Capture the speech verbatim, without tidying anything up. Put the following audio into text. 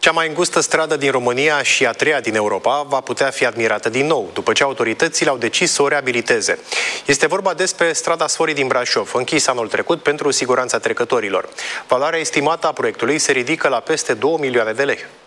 Cea mai îngustă stradă din România și a treia din Europa va putea fi admirată din nou, după ce autoritățile au decis să o reabiliteze. Este vorba despre strada Sforii din Brașov, închisă anul trecut pentru siguranța trecătorilor. Valoarea estimată a proiectului se ridică la peste două milioane de lei.